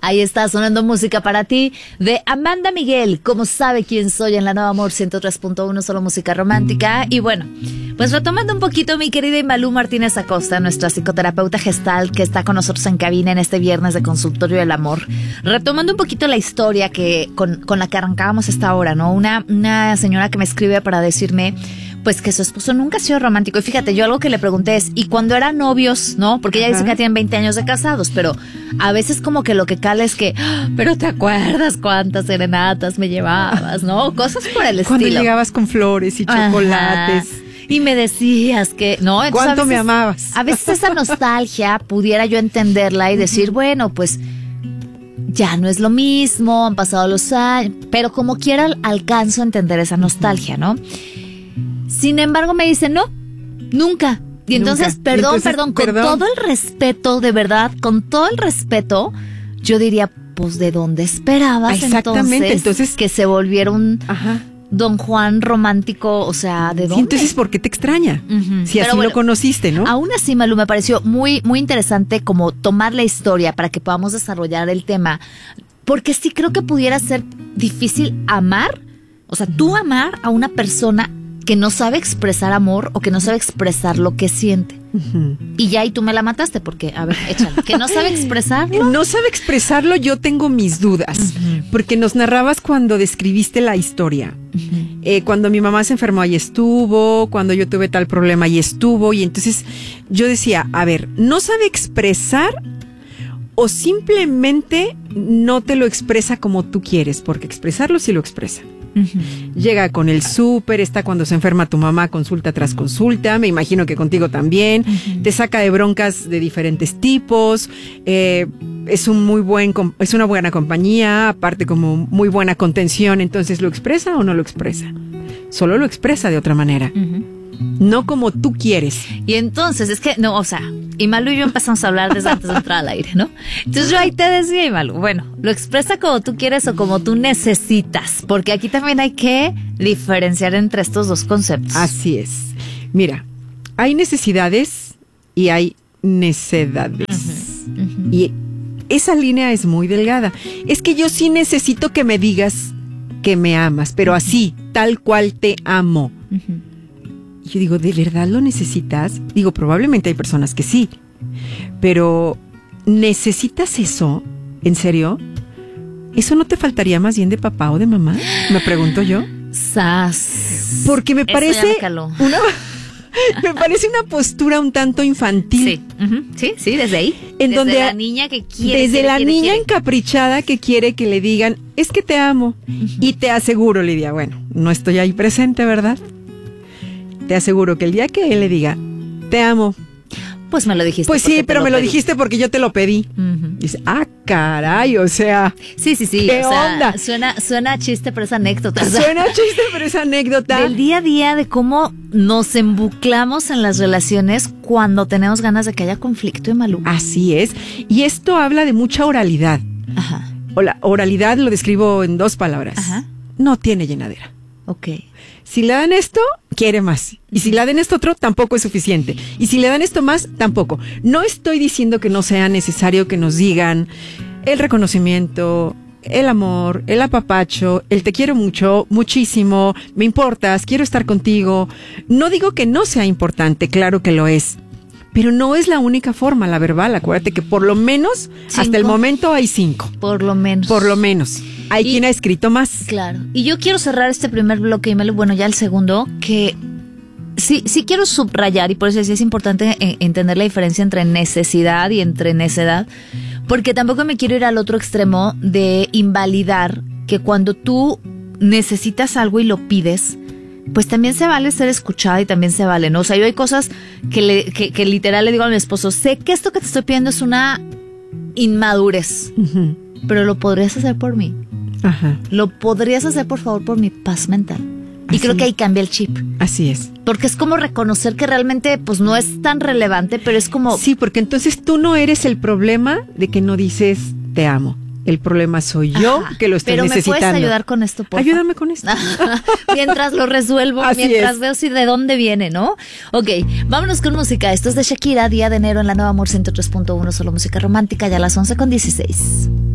Ahí está sonando música para ti de Amanda Miguel, como sabe quién soy, en la Nueva Amor 103.1, solo música romántica. Y bueno, pues retomando un poquito, mi querida Imalú Martínez Acosta, nuestra psicoterapeuta gestal que está con nosotros en cabina en este viernes de Consultorio del Amor, retomando un poquito la historia que con la que arrancábamos esta hora, ¿no? Una señora que me escribe para decirme pues que su esposo nunca ha sido romántico. Y fíjate, yo algo que le pregunté es, ¿y cuando eran novios, no? Porque ella dice que tienen 20 años de casados, pero a veces como que lo que cala es que, pero ¿te acuerdas cuántas serenatas me llevabas, no? Cosas por el estilo. Cuando llegabas con flores y chocolates. Y me decías que, ¿no? Entonces, ¿cuánto veces, me amabas? A veces esa nostalgia pudiera yo entenderla y decir, bueno, pues ya no es lo mismo, han pasado los años, pero como quiera alcanzo a entender esa nostalgia, ¿no? Sin embargo, me dice, no, nunca. Y entonces, perdón, con todo el respeto, de verdad, con todo el respeto, yo diría, pues, ¿de dónde esperabas entonces que se volviera un Don Juan romántico? O sea, ¿de dónde? Sí, entonces, ¿por qué te extraña? Si así lo conociste, ¿no? Aún así, Malú, me pareció muy, muy interesante como tomar la historia para que podamos desarrollar el tema, porque sí creo que pudiera ser difícil amar, o sea, tú amar a una persona que no sabe expresar amor o que no sabe expresar lo que siente. Y ya, y tú me la mataste porque, a ver, échale, que no sabe expresarlo. No sabe expresarlo, yo tengo mis dudas, porque nos narrabas cuando describiste la historia. Cuando mi mamá se enfermó, ahí estuvo, cuando yo tuve tal problema, ahí estuvo, y entonces yo decía, a ver, ¿no sabe expresar o simplemente no te lo expresa como tú quieres? Porque expresarlo sí lo expresa. Llega con el súper, está cuando se enferma tu mamá, consulta tras consulta, me imagino que contigo también, te saca de broncas de diferentes tipos, es una buena compañía, aparte como muy buena contención. Entonces, ¿lo expresa o no lo expresa? Solo lo expresa de otra manera. No como tú quieres. Y entonces, es que, no, o sea, Imalú y yo empezamos a hablar desde antes de entrar al aire, ¿no? Entonces yo ahí te decía, Imalú, bueno, lo expresa como tú quieres o como tú necesitas, porque aquí también hay que diferenciar entre estos dos conceptos. Así es. Mira, hay necesidades y hay necedades. Y esa línea es muy delgada. Es que yo sí necesito que me digas que me amas, pero así, tal cual te amo. Yo digo, ¿de verdad lo necesitas? Digo, probablemente hay personas que sí, pero ¿necesitas eso? ¿En serio? ¿Eso no te faltaría más bien de papá o de mamá? Me pregunto yo. ¡Sas! Porque me parece me parece una postura un tanto infantil. Sí, desde ahí. Desde la niña que quiere. Desde la niña encaprichada que quiere que le digan, es que te amo. Y te aseguro, Lidia, bueno, no estoy ahí presente, ¿verdad? Te aseguro que el día que él le diga, te amo. Pues me lo dijiste. Pues sí, pero me lo dijiste porque yo te lo pedí. Dice, caray, o sea. Sí. ¿Qué onda? Suena chiste, pero es anécdota. Suena chiste, pero es anécdota. Del día a día, de cómo nos embuclamos en las relaciones cuando tenemos ganas de que haya conflicto, Imalú. Así es. Y esto habla de mucha oralidad. Oralidad lo describo en 2 palabras. No tiene llenadera. Ok. Si le dan esto, quiere más. Y si le dan esto otro, tampoco es suficiente. Y si le dan esto más, tampoco. No estoy diciendo que no sea necesario que nos digan el reconocimiento, el amor, el apapacho, el te quiero mucho, muchísimo, me importas, quiero estar contigo. No digo que no sea importante, claro que lo es. Pero no es la única forma, la verbal. Acuérdate que por lo menos, 5. Hasta el momento hay 5. Por lo menos. Por lo menos. Hay quien ha escrito más. Claro. Y yo quiero cerrar este primer bloque, Imalú, bueno, ya el segundo, que sí quiero subrayar, y por eso sí es importante entender la diferencia entre necesidad y entre necedad, porque tampoco me quiero ir al otro extremo de invalidar que cuando tú necesitas algo y lo pides, pues también se vale ser escuchada y también se vale, ¿no? O sea, yo hay cosas que literal le digo a mi esposo, sé que esto que te estoy pidiendo es una inmadurez, pero lo podrías hacer por mí. Lo podrías hacer, por favor, por mi paz mental. Y creo que ahí cambia el chip. Así es. Porque es como reconocer que realmente pues no es tan relevante, pero es como... Sí, porque entonces tú no eres el problema de que no dices te amo. El problema soy yo que lo estoy necesitando. Pero ¿me puedes ayudar con esto, por favor? Ayúdame con esto. Mientras lo resuelvo, mientras veo si de dónde viene, ¿no? Ok, vámonos con música. Esto es de Shakira, Día de Enero en la Nueva Amor 103.1, solo música romántica, ya a las 11:16.